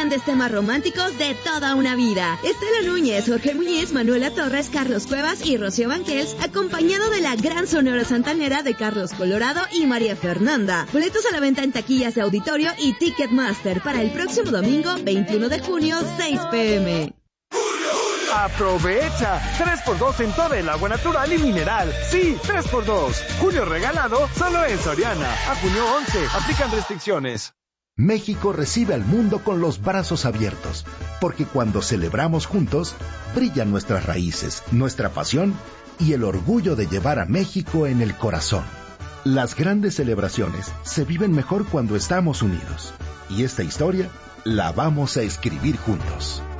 grandes temas románticos de toda una vida. Estela Núñez, Jorge Muñiz, Manuela Torres, Carlos Cuevas y Rocío Banquels, acompañado de la gran sonora santanera de Carlos Colorado y María Fernanda. Boletos a la venta en taquillas de auditorio y Ticketmaster para el próximo domingo 21 de junio, 6 p.m. ¡Aprovecha! 3x2 en toda el agua natural y mineral. ¡Sí! 3x2. Junio regalado solo en Soriana. A junio 11. Aplican restricciones. México recibe al mundo con los brazos abiertos, porque cuando celebramos juntos, brillan nuestras raíces, nuestra pasión y el orgullo de llevar a México en el corazón. Las grandes celebraciones se viven mejor cuando estamos unidos. Y esta historia la vamos a escribir juntos.